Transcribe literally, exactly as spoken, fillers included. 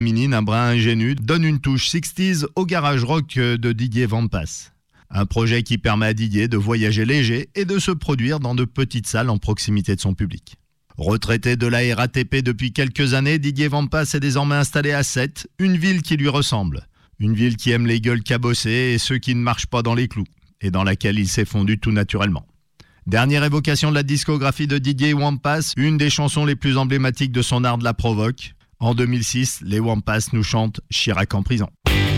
Minine, un brin ingénu, donne une touche soixante au garage rock de Didier Vampas. Un projet qui permet à Didier de voyager léger et de se produire dans de petites salles en proximité de son public. Retraité de la R A T P depuis quelques années, Didier Vampas est désormais installé à Sète, une ville qui lui ressemble. Une ville qui aime les gueules cabossées et ceux qui ne marchent pas dans les clous, et dans laquelle il s'est fondu tout naturellement. Dernière évocation de la discographie de Didier Wampas, une des chansons les plus emblématiques de son art de la provoque. En deux mille six, les Wampas nous chantent Chirac en prison.